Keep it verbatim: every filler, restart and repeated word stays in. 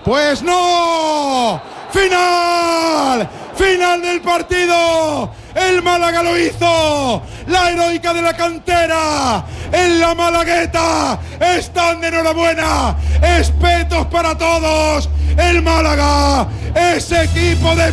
Pues no. Final. Final del partido. El Málaga lo hizo. La heroica de la cantera. En la Malagueta. Están de enhorabuena. Espetos para todos. El Málaga. Ese equipo de